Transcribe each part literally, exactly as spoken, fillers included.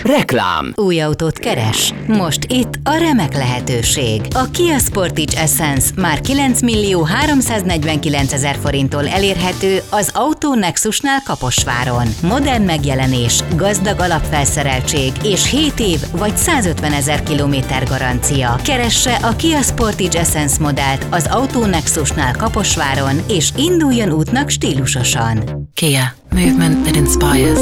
Reklám. Új autót keres? Most itt a remek lehetőség. A Kia Sportage Essence már kilenc millió háromszáznegyvenkilencezer forinttól elérhető az Auto Nexusnál Kaposváron. Modern megjelenés, gazdag alapfelszereltség és hét év vagy százötvenezer kilométer garancia. Keresse a Kia Sportage Essence modellt az Auto Nexusnál Kaposváron és induljon útnak stílusosan. Kia. Movement that inspires.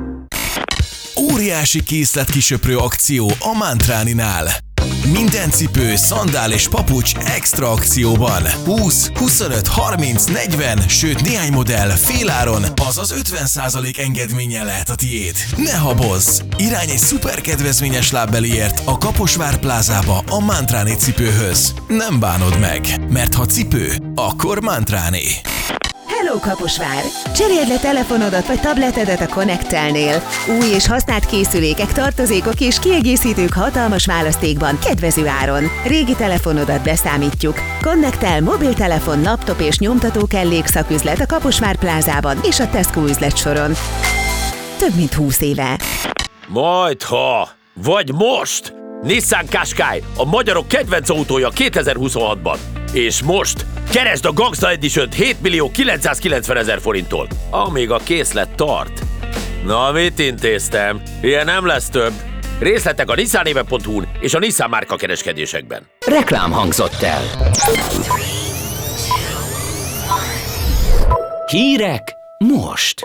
Óriási készletkisöprő akció a Mantráninál. Minden cipő, szandál és papucs extra akcióban. húsz, huszonöt, harminc, negyven, sőt néhány modell féláron, azaz ötven százalék engedménnyel lehet a tiéd. Ne habozz! Irány egy szuper kedvezményes lábbeliért a Kaposvár plázába a Mantráni cipőhöz. Nem bánod meg, mert ha cipő, akkor Mantráni. Hello Kaposvár! Cseréld le telefonodat vagy tabletedet a Connect-telnél. Új és használt készülékek, tartozékok és kiegészítők hatalmas választékban, kedvező áron. Régi telefonodat beszámítjuk. Connect-tel mobiltelefon, laptop és nyomtató kellék szaküzlet a Kaposvár plázában és a Tesco üzletsoron. Több mint húsz éve. Majdha! Vagy most! Nissan Qashqai, a magyarok kedvenc autója kétezer-huszonhatban. És most keresd a Gangsta Edition-t hét millió kilencszázkilencvenezer forinttól, amíg a készlet tart. Na, mit intéztem? Ilyen nem lesz több. Részletek a nissanéve pont hu-n és a Nissan márka kereskedésekben. Reklám hangzott el. Hírek most.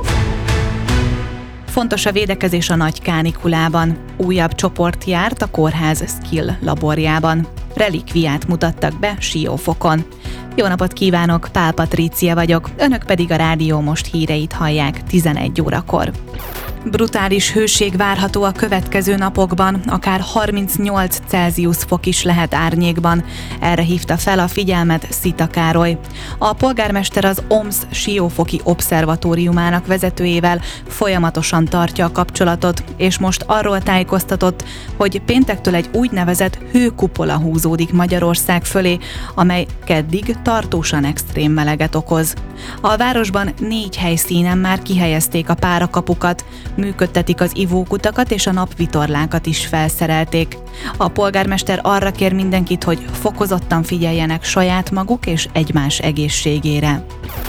Fontos a védekezés a nagy kánikulában. Újabb csoport járt a kórház Skill laborjában. Relikviát mutattak be Siófokon. Jó napot kívánok, Pál Patrícia vagyok, önök pedig a Rádió Most híreit hallják tizenegy órakor. Brutális hőség várható a következő napokban, akár harmincnyolc Celsius fok is lehet árnyékban. Erre hívta fel a figyelmet Szita Károly. A polgármester az o em es Siófoki Obszervatóriumának vezetőjével folyamatosan tartja a kapcsolatot, és most arról tájékoztatott, hogy péntektől egy úgynevezett hőkupola húzódik Magyarország fölé, amely keddig tartósan extrém meleget okoz. A városban négy helyszínen már kihelyezték a párakapukat, működtetik az ivókutakat és a napvitorlákat is felszerelték. A polgármester arra kér mindenkit, hogy fokozottan figyeljenek saját maguk és egymás egészségére.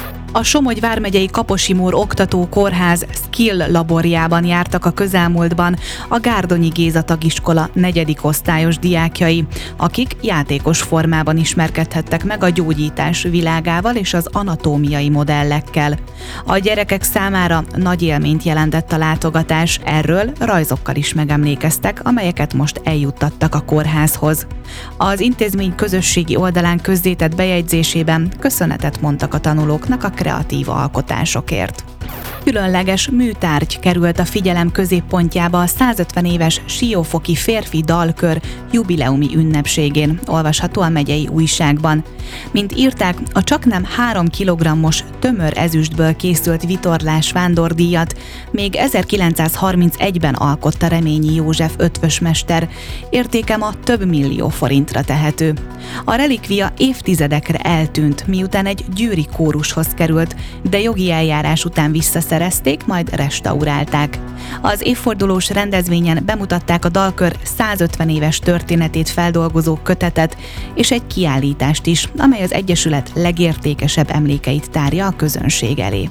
A Somogy vármegyei Kaposi-Mór Oktató Kórház Skill laborjában jártak a közelmúltban a Gárdonyi Géza tagiskola negyedik osztályos diákjai, akik játékos formában ismerkedhettek meg a gyógyítás világával és az anatómiai modellekkel. A gyerekek számára nagy élményt jelentett a látogatás, erről rajzokkal is megemlékeztek, amelyeket most eljuttattak a kórházhoz. Az intézmény közösségi oldalán közzétett bejegyzésében köszönetet mondtak a tanulóknak a kreatív alkotásokért. Különleges műtárgy került a figyelem középpontjába a százötven éves siófoki férfi dalkör jubileumi ünnepségén, olvasható a megyei újságban. Mint írták, a csaknem három kilogrammos tömör ezüstből készült vitorlás vándordíjat még ezerkilencszázharmincegyben alkotta Reményi József ötvösmester, értéke ma több millió forintra tehető. A relikvia évtizedekre eltűnt, miután egy győri kórushoz került, de jogi eljárás után visszaszerezték, majd restaurálták. Az évfordulós rendezvényen bemutatták a dalkör százötven éves történetét feldolgozó kötetet és egy kiállítást is, amely az Egyesület legértékesebb emlékeit tárja a közönség elé.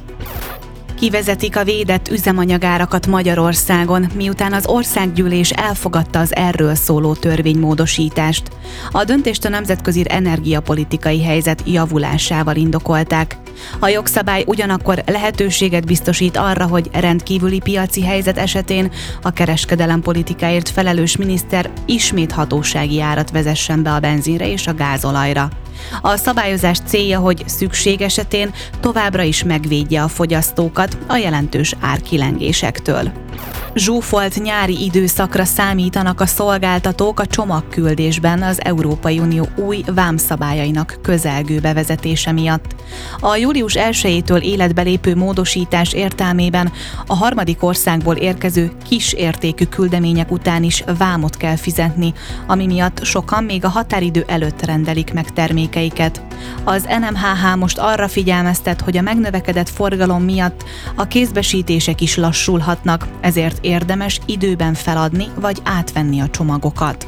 Kivezetik a védett üzemanyagárakat Magyarországon, miután az országgyűlés elfogadta az erről szóló törvénymódosítást. A döntést a nemzetközi energiapolitikai helyzet javulásával indokolták. A jogszabály ugyanakkor lehetőséget biztosít arra, hogy rendkívüli piaci helyzet esetén a kereskedelempolitikáért felelős miniszter ismét hatósági árat vezessen be a benzinre és a gázolajra. A szabályozás célja, hogy szükség esetén továbbra is megvédje a fogyasztókat a jelentős árkilengésektől. Zsúfolt nyári időszakra számítanak a szolgáltatók a csomagküldésben az Európai Unió új vámszabályainak közelgő bevezetése miatt. A július elsejétől életbe lépő módosítás értelmében a harmadik országból érkező kis értékű küldemények után is vámot kell fizetni, ami miatt sokan még a határidő előtt rendelik meg termékeiket. Az en em há há most arra figyelmeztet, hogy a megnövekedett forgalom miatt a kézbesítések is lassulhatnak, ezért érdemes időben feladni vagy átvenni a csomagokat.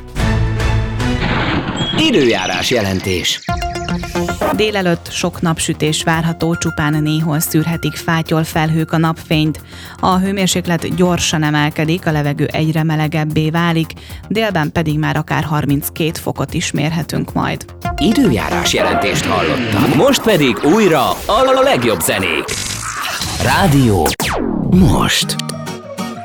Időjárás jelentés. Délelőtt sok napsütés várható, csupán néhol szűrhetik fátyol felhők a napfényt. A hőmérséklet gyorsan emelkedik, a levegő egyre melegebbé válik, délben pedig már akár harminckét fokot is mérhetünk majd. Időjárás jelentést hallottak. Most pedig újra a legjobb zenék. Rádió. Most.